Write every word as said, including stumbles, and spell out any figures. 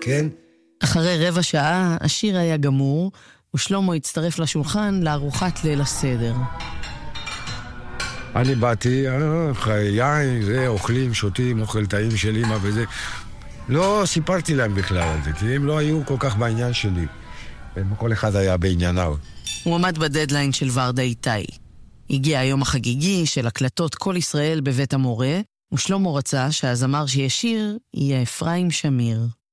כן? אחרי רבע שעה השיר היה גמור, ושלמה הצטרף לשולחן לארוחת ליל הסדר. אני באתי, יין, זה, אוכלים, שותים, אוכל טעים של אמא וזה. לא סיפרתי להם בכלל על זה, כי הם לא היו כל כך בעניין שלי. כל אחד היה בענייניו. הוא עמד בדדליין של ורדה איתי. הגיע היום החגיגי של הקלטות כל ישראל בבית המורה, ושלמה רצה שהזמר שישיר יהיה אפרים שמיר.